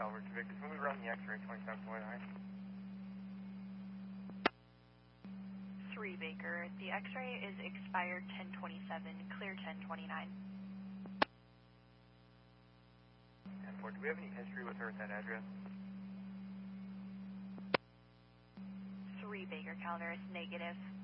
Calvert to Victor. Can we run the X-ray 2729? 3 Baker. The X-ray is expired 1027, clear 1029. And 4, do we have any history with her at that address? 3 Baker, Calvert, negative.